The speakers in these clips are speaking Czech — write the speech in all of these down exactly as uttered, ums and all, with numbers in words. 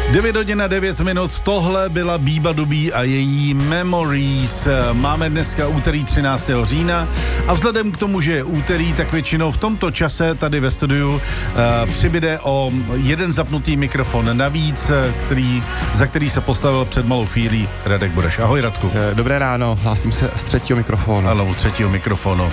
devět hodin a devět minut, tohle byla Bíba Dubí a její Memories. Máme dneska úterý třináctého října a vzhledem k tomu, že je úterý, tak většinou v tomto čase tady ve studiu uh, přibyde o jeden zapnutý mikrofon navíc, který, za který se postavil před malou chvílí Radek Bureš. Ahoj, Radku. Dobré ráno, hlásím se z třetího mikrofonu. Ano, třetího mikrofonu.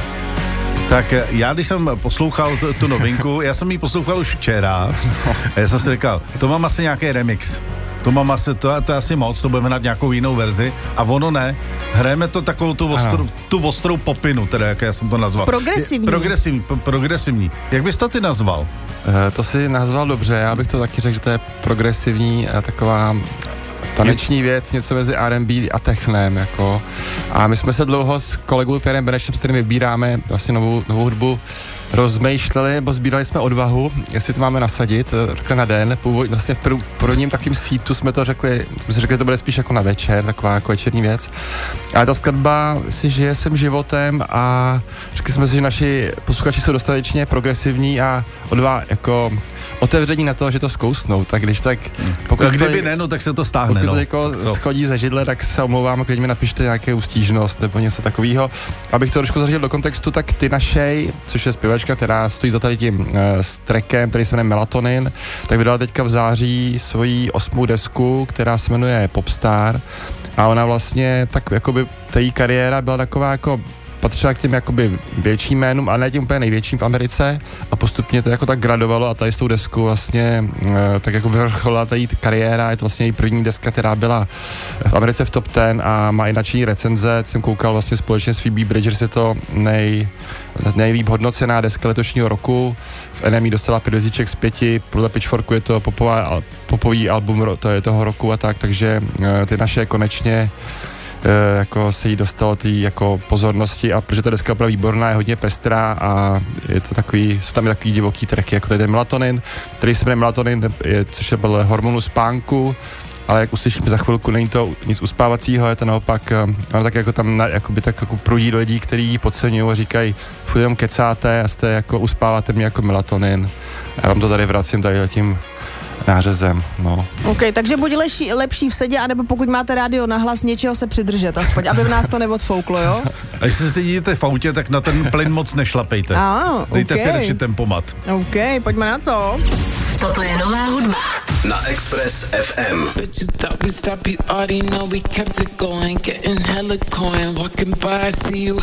Tak já, když jsem poslouchal tu, tu novinku, já jsem ji poslouchal už včera, no. A já jsem si říkal, to mám asi nějaký remix. To mám asi, to, to je asi moc, to budeme hrát nějakou jinou verzi. A ono ne, hrajeme to takovou tu, ostru, tu ostrou popinu, teda jak já jsem to nazval. Progresivní. Je, progresivní, p- progresivní. Jak bys to ty nazval? Uh, to si nazval dobře, já bych to taky řekl, že to je progresivní a taková taneční věc, něco mezi R and B a technem, jako. A my jsme se dlouho s kolegou Pierrem Benešem, s kterým vybíráme vlastně novou, novou hudbu, rozmýšleli, nebo sbírali jsme odvahu, jestli to máme nasadit takhle na den. Původ, vlastně v prv, prvním takým sítu jsme to řekli, jsme si řekli, že to bude spíš jako na večer, taková jako večerní věc. Ale ta skladba si žije svým životem a řekli jsme si, že naši posluchači jsou dostatečně progresivní a odvá jako otevření na to, že to zkousnou, tak když tak... Pokud kdyby tady, ne, no tak se to stáhne, pokud no. to jako schodí ze židle, tak se omlouvám, když mi napište nějakou stížnost nebo něco takového. Abych to trošku zařadil do kontextu, tak Ty Našej, což je zpěvačka, která stojí za tady tím uh, s trackem, který se jmenuje Melatonin, tak vydala teďka v září svoji osmou desku, která se jmenuje Popstar a ona vlastně tak jakoby ta její kariéra byla taková jako patřila k těm jakoby větším jménům, ale ne tím úplně největším v Americe a postupně to jako tak gradovalo a tady s tou deskou vlastně e, tak jako vyvrcholila ta její kariéra, je to vlastně její první deska, která byla v Americe v top deset a má i nadšený recenze, jsem koukal vlastně společně s Phoebe Bridgers, je to nej, nejlíp hodnocená deska letošního roku, v N M E dostala pět hvězdiček z pěti, podle Pitchforku je to popová, popový album to je toho roku a tak, takže e, Ty Naše konečně E, jako se jí dostalo té jako pozornosti a protože ta deska byla výborná, je hodně pestrá a je to takový, jsou tam takový divoký tracky, jako tady ten Melatonin, který se jmenuje Melatonin, je, což je podle hormonu spánku, ale jak uslyšíme za chvilku, není to nic uspávacího, je to naopak, ono tak jako tam na, jakoby tak jako prudí do lidí, kteří ji podceňují a říkají, furt jenom kecáte a jste jako uspáváte mě jako melatonin. Já vám to tady vracím tady tím nářezem, no. OK, takže buď lepší, lepší v sedě, anebo pokud máte rádio nahlas, něčeho se přidržet aspoň, aby v nás to neodfouklo, jo? A jestli se jdete v autě, tak na ten plyn moc nešlapejte. Ah, dejte okay. si radši tempomat. OK, pojďme na to. Toto je nová hudba na Express F M. But you thought we stopped, you already know we kept it going. Getting hella coin, walking by, I see you